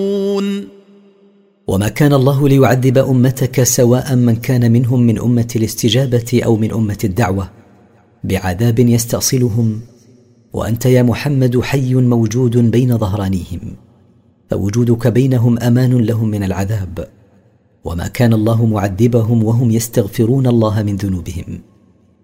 وما كان الله ليعذب أمتك سواء من كان منهم من أمة الاستجابة أو من أمة الدعوة بعذاب يستأصلهم، وأنت يا محمد حي موجود بين ظهرانيهم، فوجودك بينهم أمان لهم من العذاب. وما كان الله معذبهم وهم يستغفرون الله من ذنوبهم.